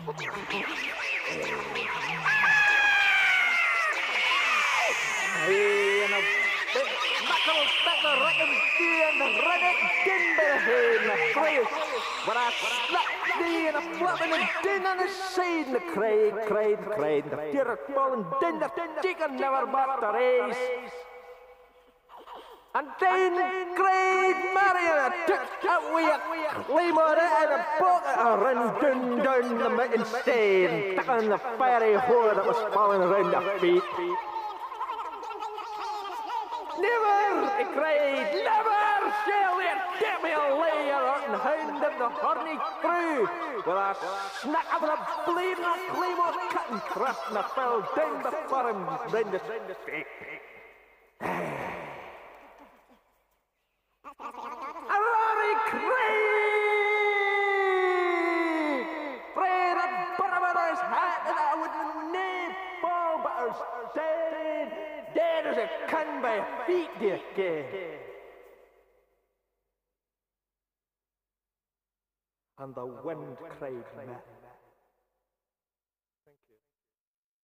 En een makkel stak de rekken die en de redden din bij de heen kreeg. Maar hij slap die en de flappen en din aan de zijde kreeg. De dirk ballen din de chicken never but the race. En dan kreeg Marion tuk uit klimmen en de bokken renden de met een steen. Takken de fiery hoor dat was vallen rond de feet. Never, ik kreeg, never shall it get me a layer on the hand of the horny crew. With a snack of the bleeding claymore cut and thrust and a fell down before him, then the stick. A Rory Craig! Pray the bottom of his hat that I would name fall but her dead as a can by feet, dear gay. And the wind cried met.